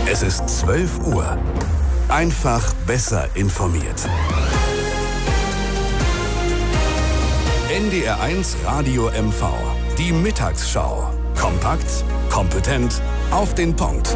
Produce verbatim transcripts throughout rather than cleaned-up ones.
Es ist zwölf Uhr. Einfach besser informiert. N D R eins Radio M V. Die Mittagsschau. Kompakt, kompetent, auf den Punkt.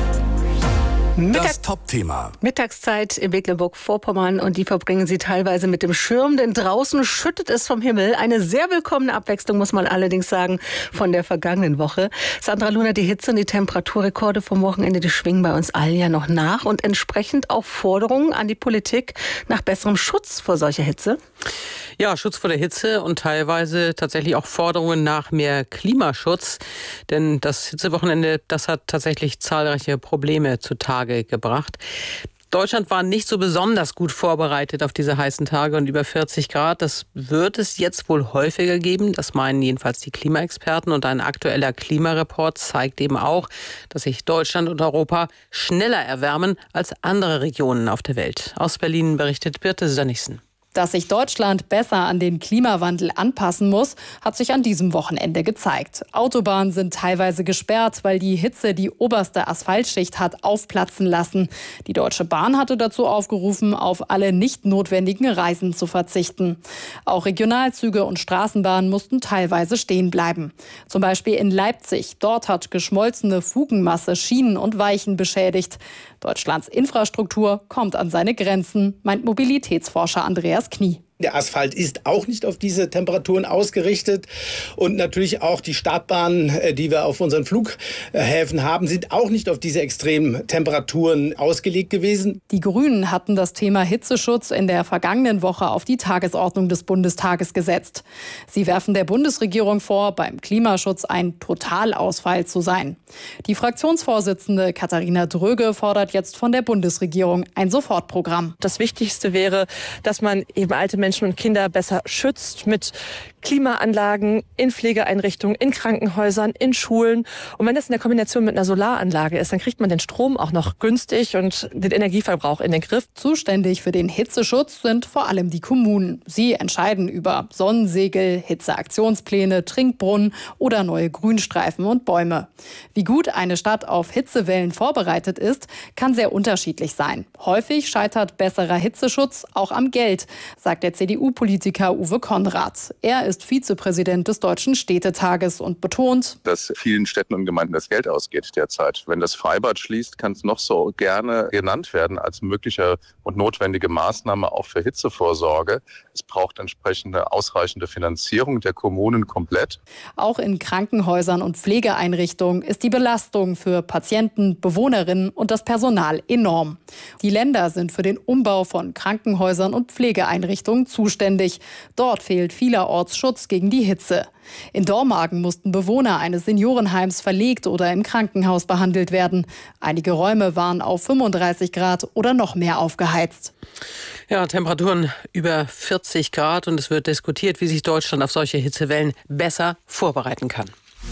Mittag- Das Top-Thema. Mittagszeit in Mecklenburg-Vorpommern und die verbringen sie teilweise mit dem Schirm, denn draußen schüttet es vom Himmel. Eine sehr willkommene Abwechslung, muss man allerdings sagen, von der vergangenen Woche. Sandra Luna, die Hitze und die Temperaturrekorde vom Wochenende, die schwingen bei uns allen ja noch nach und entsprechend auch Forderungen an die Politik nach besserem Schutz vor solcher Hitze. Ja, Schutz vor der Hitze und teilweise tatsächlich auch Forderungen nach mehr Klimaschutz. Denn das Hitzewochenende, das hat tatsächlich zahlreiche Probleme zutage gebracht. Deutschland war nicht so besonders gut vorbereitet auf diese heißen Tage und über vierzig Grad. Das wird es jetzt wohl häufiger geben. Das meinen jedenfalls die Klimaexperten. Und ein aktueller Klimareport zeigt eben auch, dass sich Deutschland und Europa schneller erwärmen als andere Regionen auf der Welt. Aus Berlin berichtet Birte Sönnigsen. Dass sich Deutschland besser an den Klimawandel anpassen muss, hat sich an diesem Wochenende gezeigt. Autobahnen sind teilweise gesperrt, weil die Hitze die oberste Asphaltschicht hat aufplatzen lassen. Die Deutsche Bahn hatte dazu aufgerufen, auf alle nicht notwendigen Reisen zu verzichten. Auch Regionalzüge und Straßenbahnen mussten teilweise stehen bleiben. Zum Beispiel in Leipzig. Dort hat geschmolzene Fugenmasse Schienen und Weichen beschädigt. Deutschlands Infrastruktur kommt an seine Grenzen, meint Mobilitätsforscher Andreas Knie. Der Asphalt ist auch nicht auf diese Temperaturen ausgerichtet. Und natürlich auch die Startbahnen, die wir auf unseren Flughäfen haben, sind auch nicht auf diese extremen Temperaturen ausgelegt gewesen. Die Grünen hatten das Thema Hitzeschutz in der vergangenen Woche auf die Tagesordnung des Bundestages gesetzt. Sie werfen der Bundesregierung vor, beim Klimaschutz ein Totalausfall zu sein. Die Fraktionsvorsitzende Katharina Dröge fordert jetzt von der Bundesregierung ein Sofortprogramm. Das Wichtigste wäre, dass man eben alte Menschen und Kinder besser schützt mit Klimaanlagen in Pflegeeinrichtungen, in Krankenhäusern, in Schulen. Und wenn das in der Kombination mit einer Solaranlage ist, dann kriegt man den Strom auch noch günstig und den Energieverbrauch in den Griff. Zuständig für den Hitzeschutz sind vor allem die Kommunen. Sie entscheiden über Sonnensegel, Hitzeaktionspläne, Trinkbrunnen oder neue Grünstreifen und Bäume. Wie gut eine Stadt auf Hitzewellen vorbereitet ist, kann sehr unterschiedlich sein. Häufig scheitert besserer Hitzeschutz auch am Geld, sagt der C D U-Politiker Uwe Konrad. Er ist Vizepräsident des Deutschen Städtetages und betont, dass vielen Städten und Gemeinden das Geld ausgeht derzeit. Wenn das Freibad schließt, kann es noch so gerne genannt werden als mögliche und notwendige Maßnahme auch für Hitzevorsorge. Es braucht entsprechende ausreichende Finanzierung der Kommunen komplett. Auch in Krankenhäusern und Pflegeeinrichtungen ist die Belastung für Patienten, Bewohnerinnen und das Personal enorm. Die Länder sind für den Umbau von Krankenhäusern und Pflegeeinrichtungen zuständig. Dort fehlt vielerorts Schutz gegen die Hitze. In Dormagen mussten Bewohner eines Seniorenheims verlegt oder im Krankenhaus behandelt werden. Einige Räume waren auf fünfunddreißig Grad oder noch mehr aufgeheizt. Ja, Temperaturen über vierzig Grad und es wird diskutiert, wie sich Deutschland auf solche Hitzewellen besser vorbereiten kann.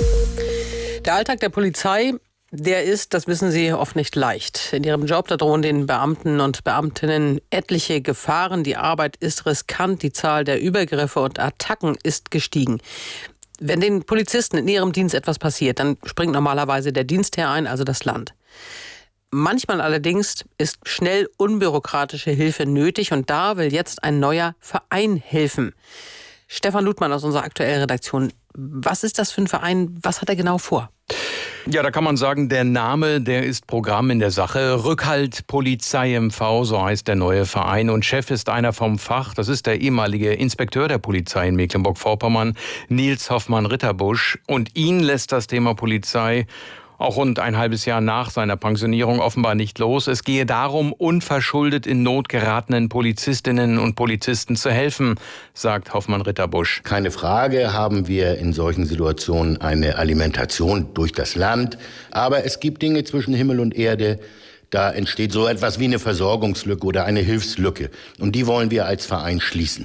Der Alltag der Polizei, der ist, das wissen Sie, oft nicht leicht. In ihrem Job, da drohen den Beamten und Beamtinnen etliche Gefahren. Die Arbeit ist riskant, die Zahl der Übergriffe und Attacken ist gestiegen. Wenn den Polizisten in ihrem Dienst etwas passiert, dann springt normalerweise der Dienstherr ein, also das Land. Manchmal allerdings ist schnell unbürokratische Hilfe nötig und da will jetzt ein neuer Verein helfen. Stefan Ludmann aus unserer aktuellen Redaktion. Was ist das für ein Verein? Was hat er genau vor? Ja, da kann man sagen, der Name, der ist Programm in der Sache. Rückhalt Polizei M V, so heißt der neue Verein. Und Chef ist einer vom Fach. Das ist der ehemalige Inspekteur der Polizei in Mecklenburg-Vorpommern, Nils Hoffmann-Ritterbusch. Und ihn lässt das Thema Polizei auch rund ein halbes Jahr nach seiner Pensionierung offenbar nicht los. Es gehe darum, unverschuldet in Not geratenen Polizistinnen und Polizisten zu helfen, sagt Hoffmann-Ritterbusch. Keine Frage haben wir in solchen Situationen eine Alimentation durch das Land. Aber es gibt Dinge zwischen Himmel und Erde, da entsteht so etwas wie eine Versorgungslücke oder eine Hilfslücke. Und die wollen wir als Verein schließen.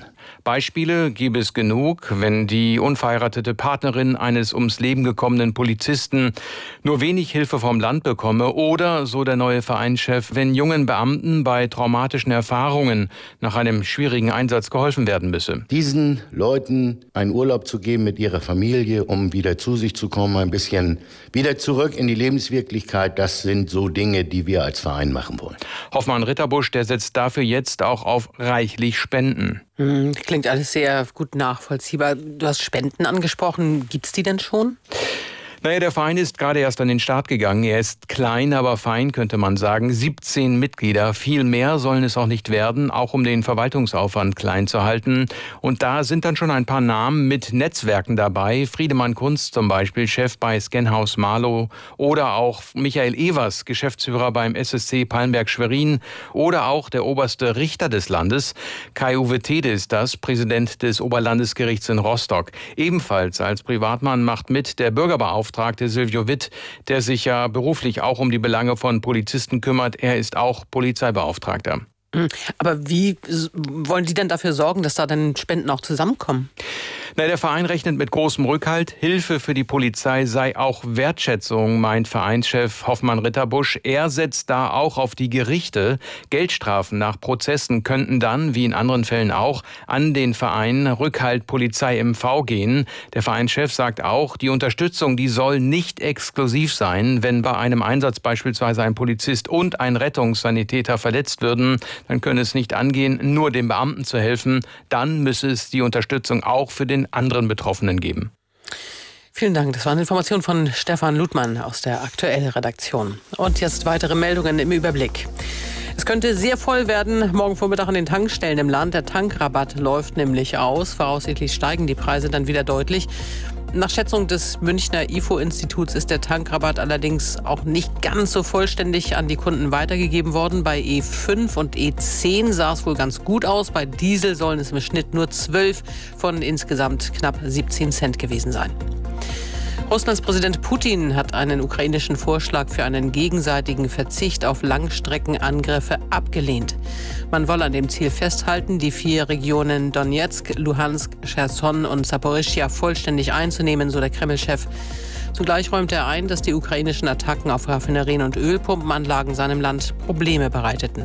Beispiele gäbe es genug, wenn die unverheiratete Partnerin eines ums Leben gekommenen Polizisten nur wenig Hilfe vom Land bekomme oder, so der neue Vereinschef, wenn jungen Beamten bei traumatischen Erfahrungen nach einem schwierigen Einsatz geholfen werden müsse. Diesen Leuten einen Urlaub zu geben mit ihrer Familie, um wieder zu sich zu kommen, ein bisschen wieder zurück in die Lebenswirklichkeit, das sind so Dinge, die wir als Verein machen wollen. Hoffmann-Ritterbusch, der setzt dafür jetzt auch auf reichlich Spenden. Hm, klingt alles sehr gut nachvollziehbar. Du hast Spenden angesprochen. Gibt's die denn schon? Naja, der Verein ist gerade erst an den Start gegangen. Er ist klein, aber fein, könnte man sagen. siebzehn Mitglieder. Viel mehr sollen es auch nicht werden, auch um den Verwaltungsaufwand klein zu halten. Und da sind dann schon ein paar Namen mit Netzwerken dabei. Friedemann Kunst zum Beispiel, Chef bei Scanhaus Marlow. Oder auch Michael Evers, Geschäftsführer beim S S C Palmberg-Schwerin. Oder auch der oberste Richter des Landes, Kai-Uwe Tede ist das, Präsident des Oberlandesgerichts in Rostock. Ebenfalls als Privatmann macht mit der Bürgerbeauftragte Silvio Witt, der sich ja beruflich auch um die Belange von Polizisten kümmert. Er ist auch Polizeibeauftragter. Aber wie wollen die denn dafür sorgen, dass da dann Spenden auch zusammenkommen? Na, der Verein rechnet mit großem Rückhalt. Hilfe für die Polizei sei auch Wertschätzung, meint Vereinschef Hoffmann-Ritterbusch. Er setzt da auch auf die Gerichte. Geldstrafen nach Prozessen könnten dann, wie in anderen Fällen auch, an den Verein Rückhalt Polizei M V gehen. Der Vereinschef sagt auch, die Unterstützung, die soll nicht exklusiv sein. Wenn bei einem Einsatz beispielsweise ein Polizist und ein Rettungssanitäter verletzt würden, dann könne es nicht angehen, nur dem Beamten zu helfen. Dann müsse es die Unterstützung auch für den anderen Betroffenen geben. Vielen Dank. Das waren Informationen von Stefan Ludmann aus der Aktuell-Redaktion. Und jetzt weitere Meldungen im Überblick. Es könnte sehr voll werden morgen Vormittag an den Tankstellen im Land. Der Tankrabatt läuft nämlich aus. Voraussichtlich steigen die Preise dann wieder deutlich. Nach Schätzung des Münchner I F O-Instituts ist der Tankrabatt allerdings auch nicht ganz so vollständig an die Kunden weitergegeben worden. Bei E fünf und E zehn sah es wohl ganz gut aus. Bei Diesel sollen es im Schnitt nur zwölf von insgesamt knapp siebzehn Cent gewesen sein. Russlands Präsident Putin hat einen ukrainischen Vorschlag für einen gegenseitigen Verzicht auf Langstreckenangriffe abgelehnt. Man wolle an dem Ziel festhalten, die vier Regionen Donetsk, Luhansk, Cherson und Saporischschja vollständig einzunehmen, so der Kreml-Chef. Zugleich räumte er ein, dass die ukrainischen Attacken auf Raffinerien und Ölpumpenanlagen seinem Land Probleme bereiteten.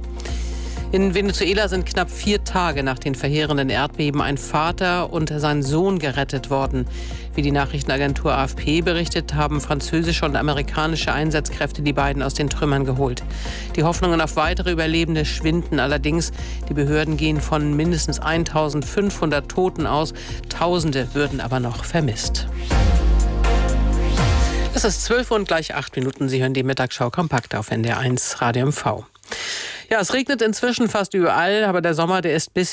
In Venezuela sind knapp vier Tage nach den verheerenden Erdbeben ein Vater und sein Sohn gerettet worden. Wie die Nachrichtenagentur A F P berichtet, haben französische und amerikanische Einsatzkräfte die beiden aus den Trümmern geholt. Die Hoffnungen auf weitere Überlebende schwinden allerdings. Die Behörden gehen von mindestens eintausendfünfhundert Toten aus. Tausende würden aber noch vermisst. Es ist zwölf Uhr und gleich acht Minuten. Sie hören die Mittagsschau kompakt auf N D R eins Radio M V. Ja, es regnet inzwischen fast überall, aber der Sommer, der ist bis